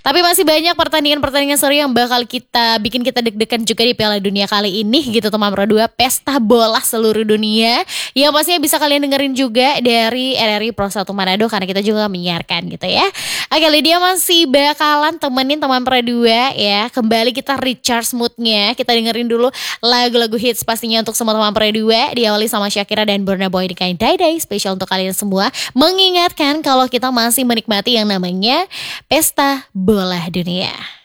Tapi masih banyak pertandingan-pertandingan seru yang bakal bikin kita deg-degan juga di Piala Dunia kali ini gitu teman Pro 2, pesta bola seluruh dunia. Yang pastinya bisa kalian dengerin juga dari RRI Pro 1 Manado karena kita juga menyiarkan gitu ya. Oke, Lydia masih bakalan temenin teman Pro 2 ya. Kembali kita recharge moodnya. Kita dengerin dulu lagu-lagu hits pastinya untuk semua teman Pro 2. Diawali sama Shakira dan Burna Boy dengan Day Day. Spesial untuk kalian semua. Mengingatkan kalau kita masih menikmati yang namanya pesta bola dunia.